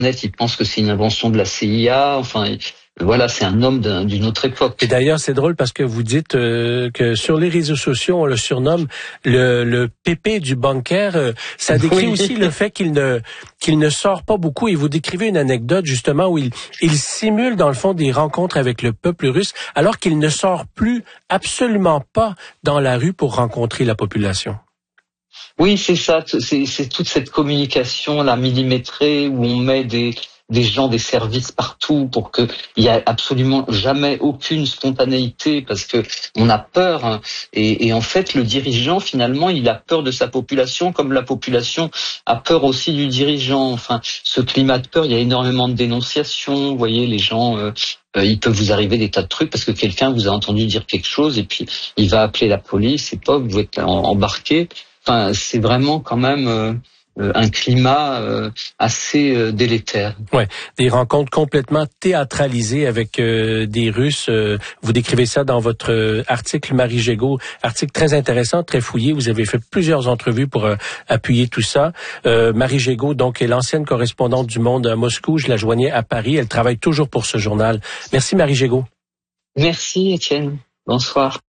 ils pensent que c'est une invention de la CIA. Enfin, voilà, c'est un homme d'une autre époque. Et d'ailleurs, c'est drôle parce que vous dites que sur les réseaux sociaux, on le surnomme le pépé du bancaire. Ça décrit aussi le fait qu'il ne sort pas beaucoup. Et vous décrivez une anecdote justement où il simule dans le fond des rencontres avec le peuple russe, alors qu'il ne sort plus absolument pas dans la rue pour rencontrer la population. Oui, c'est ça. C'est toute cette communication là millimétrée où on met des gens, des services partout pour que il y a absolument jamais aucune spontanéité parce que on a peur. Hein. Et en fait, le dirigeant finalement, il a peur de sa population comme la population a peur aussi du dirigeant. Enfin, ce climat de peur, il y a énormément de dénonciations. Vous voyez, les gens. Il peut vous arriver des tas de trucs parce que quelqu'un vous a entendu dire quelque chose et puis il va appeler la police et pas vous êtes embarqué. Enfin, c'est vraiment quand même un climat assez délétère. Ouais, des rencontres complètement théâtralisées avec des Russes. Vous décrivez ça dans votre article, Marie Gégaud, article très intéressant, très fouillé. Vous avez fait plusieurs entrevues pour appuyer tout ça. Marie Gégaud, donc, est l'ancienne correspondante du Monde à Moscou. Je la joignais à Paris. Elle travaille toujours pour ce journal. Merci, Marie Gégaud. Merci, Étienne. Bonsoir.